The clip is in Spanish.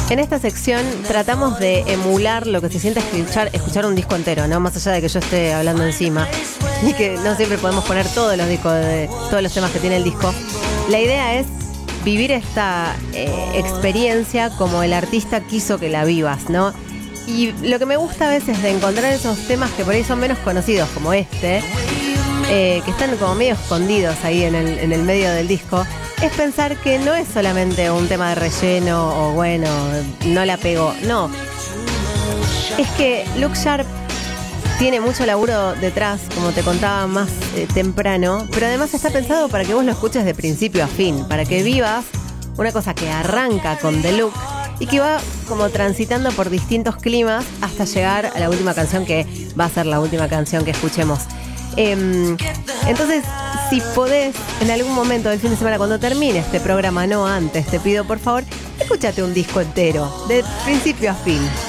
En esta sección tratamos de emular lo que se siente escuchar un disco entero, ¿no? Más allá de que yo esté hablando encima y que no siempre podemos poner todos los discos, todos los temas que tiene el disco. La idea es vivir esta experiencia como el artista quiso que la vivas, ¿no? Y lo que me gusta a veces de encontrar esos temas que por ahí son menos conocidos, como este, que están como medio escondidos ahí en el medio del disco, es pensar que no es solamente un tema de relleno o bueno, no la pegó. No, es que Look Sharp tiene mucho laburo detrás, como te contaba más temprano, pero además está pensado para que vos lo escuches de principio a fin, para que vivas una cosa que arranca con The Look y que va como transitando por distintos climas hasta llegar a la última canción, que va a ser la última canción que escuchemos. Entonces, si podés, en algún momento del fin de semana, cuando termine este programa, no antes, te pido por favor, escúchate un disco entero, de principio a fin.